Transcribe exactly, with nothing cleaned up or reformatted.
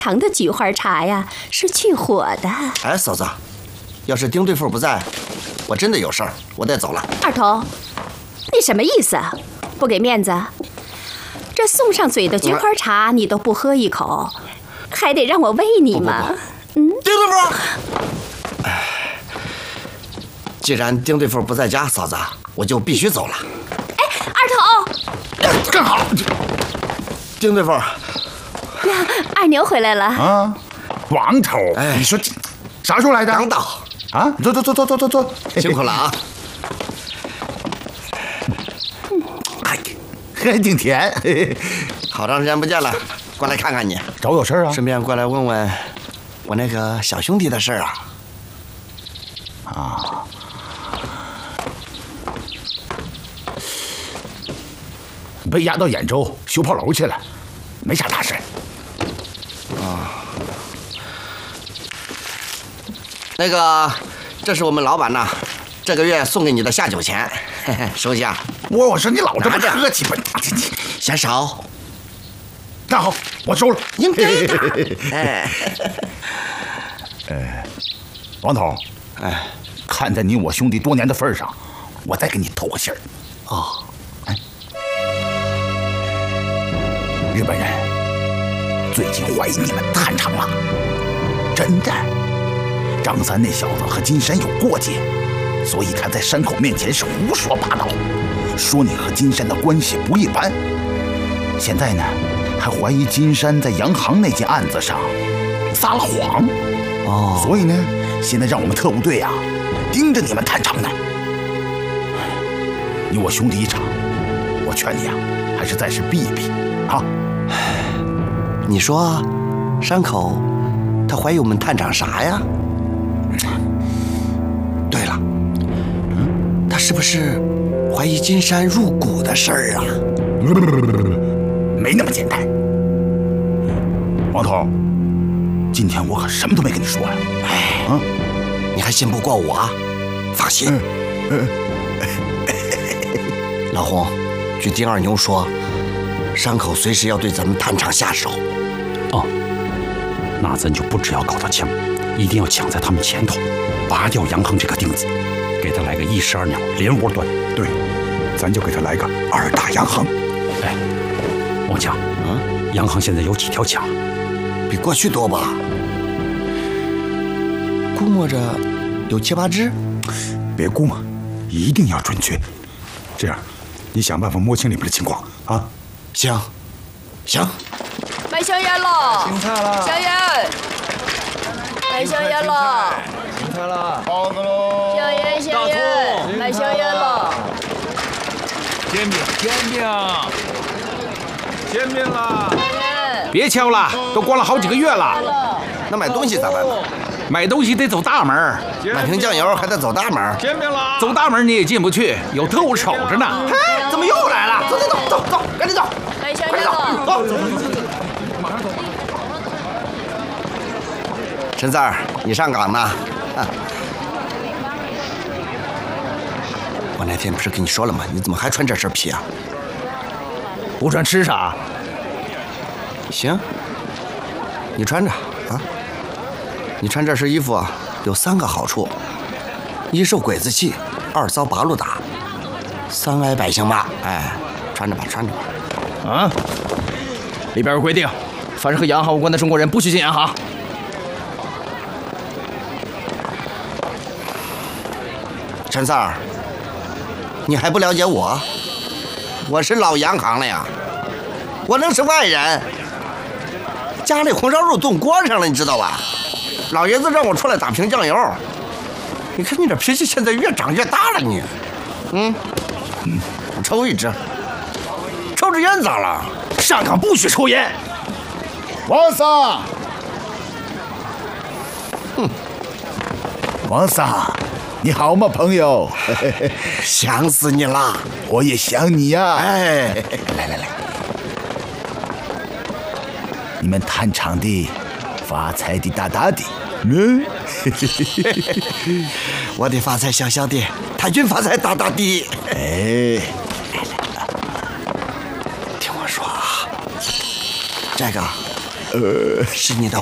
糖的菊花茶呀，是去火的。 哎，嫂子，要是丁对付不在，我真的有事儿，我得走了。 二头，你什么意思？不给面子？这送上嘴的菊花茶你都不喝一口，还得让我喂你吗？ 不不不嗯，丁对付。哎，既然丁对付不在家，嫂子，我就必须走了。 哎，二头， 干好。 丁对付。 二牛回来了啊，王头，哎，你说这啥时候来的？ 刚到啊，坐坐坐坐坐坐坐， 辛苦了啊！ 哎，还挺甜， 好长时间不见了，过来看看你， 找我有事啊？ 顺便过来问问我那个小兄弟的事啊。 啊，被押到兖州修炮楼去了，没啥大事。 啊，那个，这是我们老板呐，这个月送给你的下酒钱，嘿嘿，收下。 我我说你老这么客气吧， 嫌少。 那好，我收了。 应该的。哎， 哎，王头， 哎， 看在你我兄弟多年的份上，我再给你透个信儿。 哦， 哎，日本人最近怀疑你们探长了，真的。张三那小子和金山有过节，所以他在山口面前是胡说八道，说你和金山的关系不一般。现在呢，还怀疑金山在洋行那件案子上撒了谎。 哦， 所以呢，现在让我们特务队啊盯着你们探长呢。你我兄弟一场，我劝你啊，还是暂时避一避啊。 你说，山口他怀疑我们探长啥呀？对了，嗯，他是不是怀疑金山入股的事儿啊？ 没那么简单。王头，今天我可什么都没跟你说呀。 哎，嗯，你还信不过我？放心。嗯嗯、老洪，据丁二牛说，山口随时要对咱们探长下手。 哦，那咱就不只要搞到枪，一定要抢在他们前头，拔掉洋行这个钉子，给他来个一石二鸟，连窝端。 对，咱就给他来个二大洋行。 哎，王强，嗯，洋行现在有几条枪？ 比过去多吧？估摸着有七八只。 别估摸，一定要准确。这样，你想办法摸清里面的情况啊。 行，行。 买香烟了， 青菜了， 香烟，买香烟了， 青菜了，包子喽， 香烟香烟，买香烟了， 煎饼煎饼，煎饼了， 别敲了，都关了好几个月了。 那买东西咋办呢？ 买东西得走大门， 买瓶酱油还得走大门。 煎饼了， 走大门你也进不去，有特务守着呢。 嘿，怎么又来了？走走走走走，赶紧走！ 买香烟了， 走走走走。陈四儿，你上岗呢？啊、我那天不是跟你说了吗？你怎么还穿这身皮啊？ 不穿吃啥？ 行，你穿着啊。你穿这身衣服啊，有三个好处：一受鬼子气，二遭八路打，三挨百姓骂。哎，穿着吧，穿着吧。 啊！里边有规定，凡是和洋行无关的中国人不许进洋行。 陈四儿，你还不了解我？我是老洋行了呀，我能是外人？家里红烧肉炖锅上了，你知道吧？老爷子让我出来打瓶酱油。你看你这脾气现在越长越大了，你。嗯，嗯，抽一支。抽支烟咋了？ 上岗不许抽烟。 王桑， 哼， 王桑，你好吗，朋友？ 想死你了， 我也想你呀。 哎， 来来来，你们探长的发财的大大的。嗯， 我的发财小小的，太君发财大大的。 哎， 听我说啊，这个呃，是你的